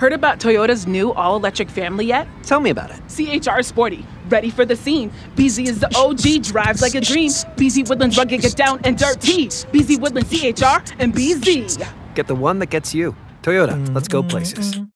Heard about Toyota's new all-electric family yet? Tell me about it. CHR is sporty, ready for the scene. BZ is the OG, drives like a dream. BZ Woodlands rugged, get down and dirty. BZ Woodlands CHR and BZ. Get the one that gets you. Toyota, let's go places.